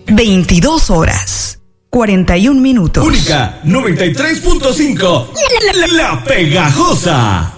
22 horas, 41 minutos. Única 93.5. La Pegajosa.